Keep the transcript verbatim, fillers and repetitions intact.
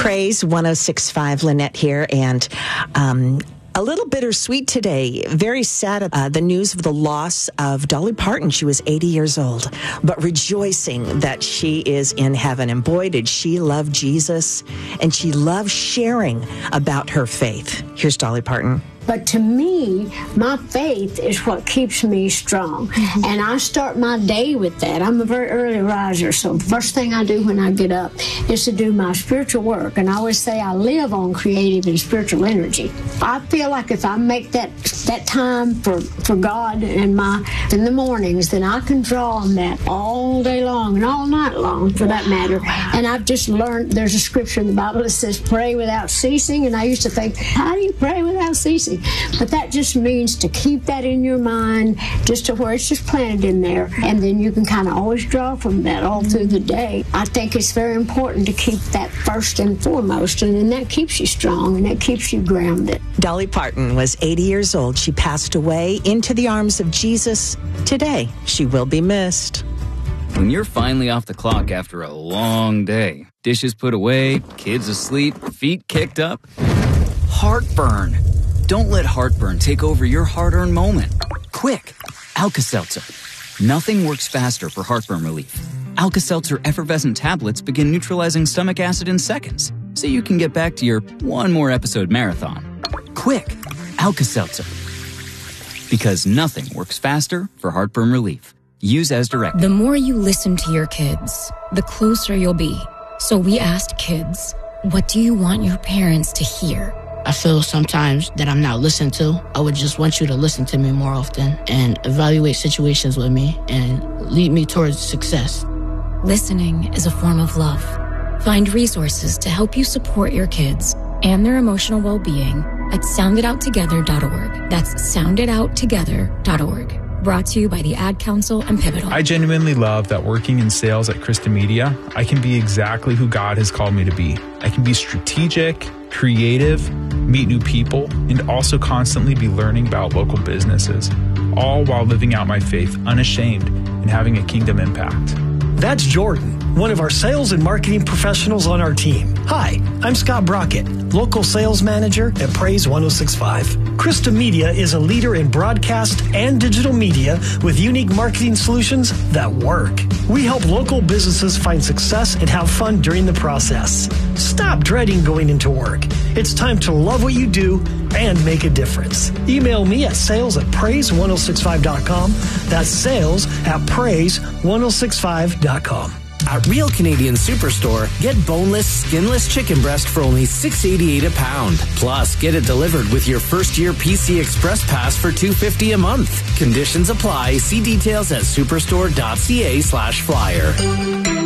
Praise one oh six point five, Lynette here, and um, a little bittersweet today. Very sad, uh, the news of the loss of Dolly Parton. She was eighty years old, but rejoicing that she is in heaven. And boy, did she love Jesus, and she loved sharing about her faith. Here's Dolly Parton. But to me, my faith is what keeps me strong. Mm-hmm. And I start my day with that. I'm a very early riser, so the first thing I do when I get up is to do my spiritual work. And I always say I live on creative and spiritual energy. I feel like if I make that that time for, for God and my in the mornings, then I can draw on that all day long and all night long, for that matter. And I've just learned, there's a scripture in the Bible that says, pray without ceasing. And I used to think, how do you pray without ceasing? But that just means to keep that in your mind, just to where it's just planted in there. And then you can kind of always draw from that all through the day. I think it's very important to keep that first and foremost, and then that keeps you strong and that keeps you grounded. Dolly Parton was eighty years old. She passed away into the arms of Jesus today. She will be missed. When you're finally off the clock after a long day, dishes put away, kids asleep, feet kicked up, heartburn. Don't let heartburn take over your hard-earned moment. Quick, Alka-Seltzer. Nothing works faster for heartburn relief. Alka-Seltzer effervescent tablets begin neutralizing stomach acid in seconds, so you can get back to your one more episode marathon. Quick, Alka-Seltzer. Because nothing works faster for heartburn relief. Use as directed. The more you listen to your kids, the closer you'll be. So we asked kids, what do you want your parents to hear? I feel sometimes that I'm not listened to. I would just want you to listen to me more often and evaluate situations with me and lead me towards success. Listening is a form of love. Find resources to help you support your kids and their emotional well-being at sound it out together dot org. That's sound it out together dot org. Brought to you by the Ad Council and Pivotal. I genuinely love that working in sales at Krista Media, I can be exactly who God has called me to be. I can be strategic, creative, meet new people, and also constantly be learning about local businesses, all while living out my faith unashamed and having a kingdom impact. That's Jordan, one of our sales and marketing professionals on our team. Hi, I'm Scott Brockett, local sales manager at Praise one oh six point five. Krista Media is a leader in broadcast and digital media with unique marketing solutions that work. We help local businesses find success and have fun during the process. Stop dreading going into work. It's time to love what you do and make a difference. Email me at sales at praise one oh six five dot com. That's sales at praise one oh six five dot com. At Real Canadian Superstore, get boneless, skinless chicken breast for only six dollars and eighty-eight cents a pound. Plus, get it delivered with your first-year P C Express Pass for two dollars and fifty cents a month. Conditions apply. See details at superstore dot c a slash flyer.